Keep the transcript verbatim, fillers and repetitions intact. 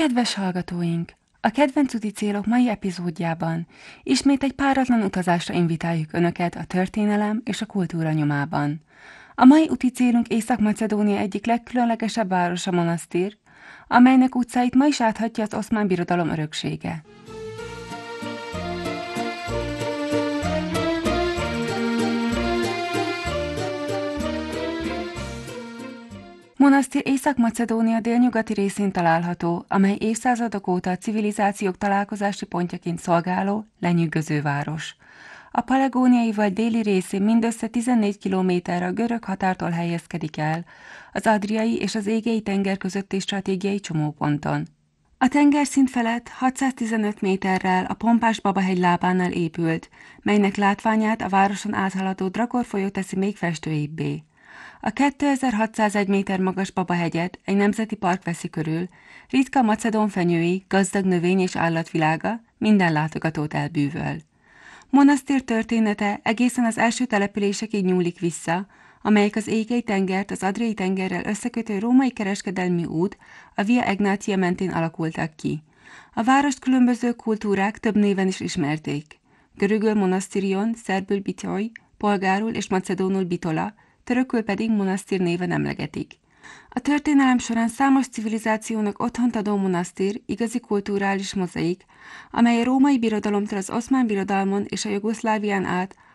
Kedves hallgatóink! A Kedvenc úti célok mai epizódjában ismét egy páratlan utazásra invitáljuk Önöket a történelem és a kultúra nyomában. A mai úti célunk Észak-Macedónia egyik legkülönlegesebb városa, Monasztir, amelynek utcáit ma is áthatja az Oszmán Birodalom öröksége. Monasztir Észak-Macedónia délnyugati részén található, amely évszázadok óta a civilizációk találkozási pontjaként szolgáló, lenyűgöző város. A Pelegóniai vagy déli részén mindössze tizennégy kilométerre a görög határtól helyezkedik el, az Adriai és az Égei tenger közötti stratégiai csomóponton. A tengerszint felett hatszáztizenöt méterrel a pompás Babahegy lábánál épült, melynek látványát a városon áthaladó Drakor folyó teszi még festőibbé. A kétezer-hatszázegy méter magas Babahegyet egy nemzeti park veszi körül, ritka macedón fenyői, gazdag növény- és állatvilága minden látogatót elbűvöl. Monasztir története egészen az első településekig nyúlik vissza, amelyek az Égei tengert az Adriai tengerrel összekötő római kereskedelmi út, a Via Egnatia mentén alakultak ki. A várost különböző kultúrák több néven is ismerték. Görögül Monasztirion, szerbül Bitoi, polgárul és macedónul Bitola, törökül pedig Monasztir néven emlegetik. A történelem során számos civilizációnak otthont adó Monasztir igazi kulturális mozaik, amely a római birodalomtól az Oszmán Birodalmon és a Jugoszlávián át